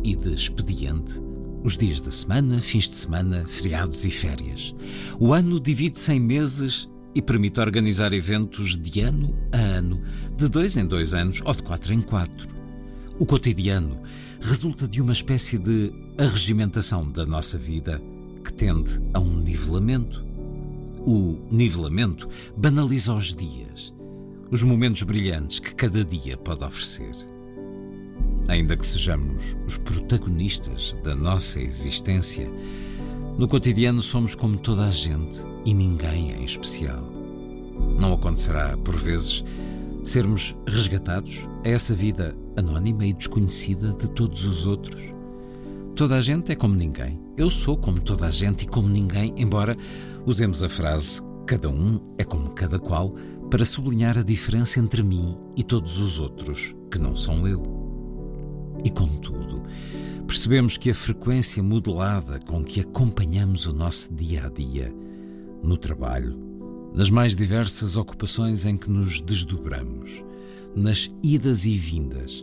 e de expediente, os dias da semana, fins de semana, feriados e férias. O ano divide-se em meses e permite organizar eventos de ano a ano, de 2 em 2 anos ou de 4 em 4. O cotidiano resulta de uma espécie de arregimentação da nossa vida que tende a um nivelamento. O nivelamento banaliza os dias, os momentos brilhantes que cada dia pode oferecer. Ainda que sejamos os protagonistas da nossa existência, no cotidiano somos como toda a gente e ninguém em especial. Não acontecerá, por vezes, sermos resgatados a essa vida anónima e desconhecida de todos os outros? Toda a gente é como ninguém. Eu sou como toda a gente e como ninguém, embora usemos a frase cada um é como cada qual para sublinhar a diferença entre mim e todos os outros que não são eu. E contudo, percebemos que a frequência modelada com que acompanhamos o nosso dia-a-dia, no trabalho, nas mais diversas ocupações em que nos desdobramos, nas idas e vindas,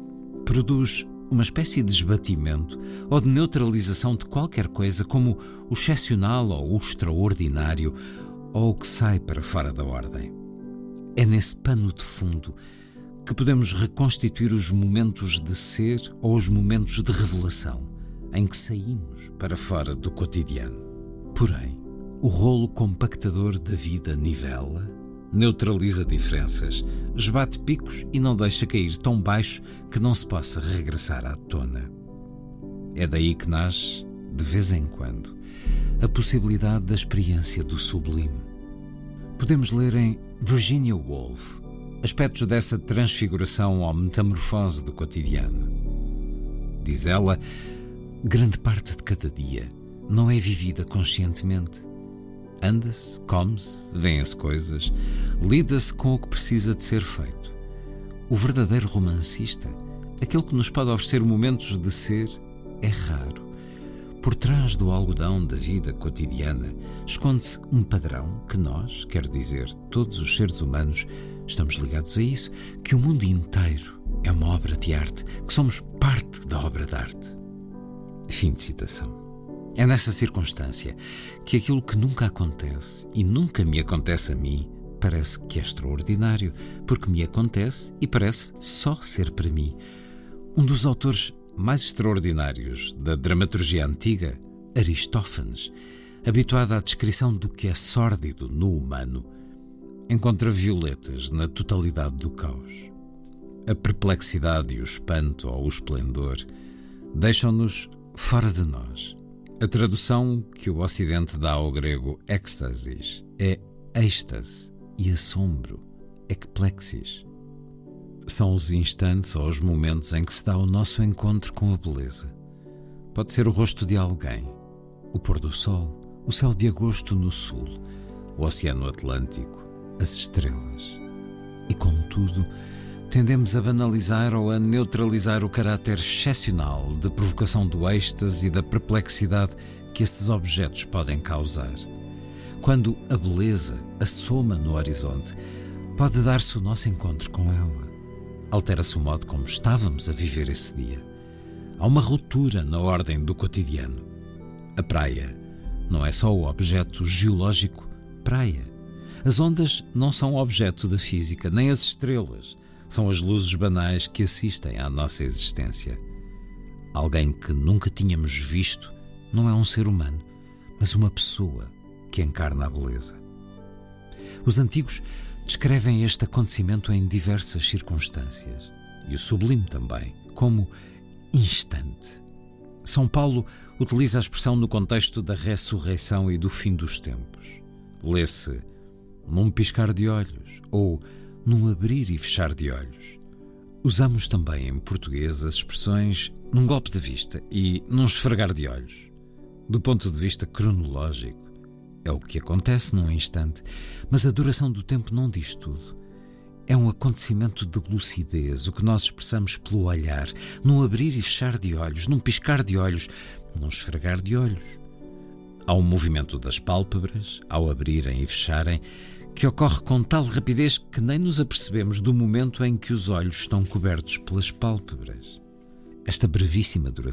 produz uma espécie de esbatimento ou de neutralização de qualquer coisa como o excepcional ou o extraordinário ou o que sai para fora da ordem. É nesse pano de fundo que podemos reconstituir os momentos de ser ou os momentos de revelação em que saímos para fora do cotidiano. Porém, o rolo compactador da vida nivela, neutraliza diferenças, esbate picos e não deixa cair tão baixo que não se possa regressar à tona. É daí que nasce, de vez em quando, a possibilidade da experiência do sublime. Podemos ler em Virginia Woolf aspectos dessa transfiguração ou metamorfose do cotidiano. Diz ela, grande parte de cada dia não é vivida conscientemente. Anda-se, come-se, vêem-se coisas, lida-se com o que precisa de ser feito. O verdadeiro romancista, aquele que nos pode oferecer momentos de ser, é raro. Por trás do algodão da vida cotidiana esconde-se um padrão que nós, quero dizer, todos os seres humanos, estamos ligados a isso, que o mundo inteiro é uma obra de arte, que somos parte da obra de arte. Fim de citação. É nessa circunstância que aquilo que nunca acontece e nunca me acontece a mim parece que é extraordinário, porque me acontece e parece só ser para mim. Um dos autores mais extraordinários da dramaturgia antiga, Aristófanes, habituado à descrição do que é sórdido no humano, encontra violetas na totalidade do caos. A perplexidade e o espanto ou o esplendor deixam-nos fora de nós. A tradução que o Ocidente dá ao grego éxtasis é êxtase e assombro, ecplexis. São os instantes ou os momentos em que se dá o nosso encontro com a beleza. Pode ser o rosto de alguém, o pôr do sol, o céu de agosto no sul, o oceano Atlântico, as estrelas. E, contudo, tendemos a banalizar ou a neutralizar o caráter excepcional de provocação do êxtase e da perplexidade que esses objetos podem causar. Quando a beleza assoma no horizonte, pode dar-se o nosso encontro com ela. Altera-se o modo como estávamos a viver esse dia. Há uma ruptura na ordem do cotidiano. A praia não é só o objeto geológico praia. As ondas não são objeto da física, nem as estrelas. São as luzes banais que assistem à nossa existência. Alguém que nunca tínhamos visto não é um ser humano, mas uma pessoa que encarna a beleza. Os antigos descrevem este acontecimento em diversas circunstâncias, e o sublime também, como instante. São Paulo utiliza a expressão no contexto da ressurreição e do fim dos tempos. Lê-se num piscar de olhos ou num abrir e fechar de olhos. Usamos também em português as expressões num golpe de vista e num esfregar de olhos. Do ponto de vista cronológico, é o que acontece num instante, mas a duração do tempo não diz tudo. É um acontecimento de lucidez, o que nós expressamos pelo olhar, num abrir e fechar de olhos, num piscar de olhos, num esfregar de olhos. Há um movimento das pálpebras, ao abrirem e fecharem, que ocorre com tal rapidez que nem nos apercebemos do momento em que os olhos estão cobertos pelas pálpebras. Esta brevíssima duração